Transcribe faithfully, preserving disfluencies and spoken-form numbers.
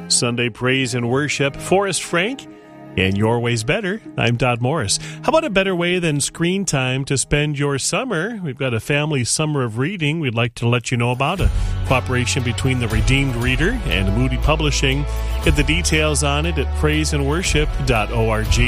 Sunday Praise and Worship. Forrest Frank, and Your Way's Better. I'm Todd Morris. How about a better way than screen time to spend your summer? We've got a family summer of reading we'd like to let you know about, a cooperation between the Redeemed Reader and Moody Publishing. Get the details on it at praise and worship dot org.